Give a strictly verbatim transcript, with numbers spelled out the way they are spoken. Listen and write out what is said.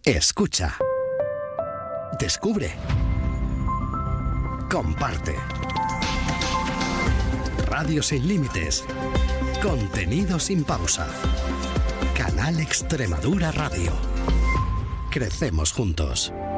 Escucha. Descubre. Comparte. Radio sin límites. Contenido sin pausa. Canal Extremadura Radio. Crecemos juntos.